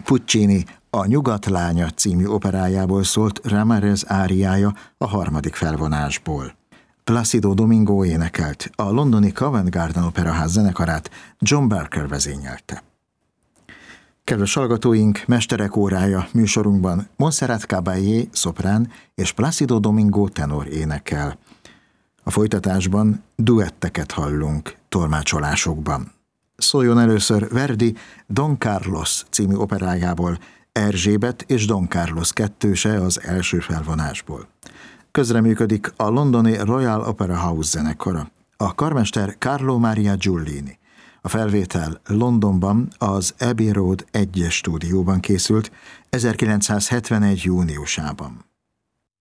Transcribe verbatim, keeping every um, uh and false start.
Puccini A Nyugat lánya című operájából szólt Ramírez áriája a harmadik felvonásból. Placido Domingo énekelt, a londoni Covent Garden Operaház zenekarát John Barker vezényelte. Kedves hallgatóink, Mesterek órája műsorunkban Montserrat Caballé szoprán és Placido Domingo tenor énekel. A folytatásban duetteket hallunk tolmácsolásokban. Szóljon először Verdi Don Carlos című operájából, Erzsébet és Don Carlos kettőse az első felvonásból. Közreműködik a londoni Royal Opera House zenekara, a karmester Carlo Maria Giulini. A felvétel Londonban az Abbey Road egyes stúdióban készült ezerkilencszázhetvenegy júniusában.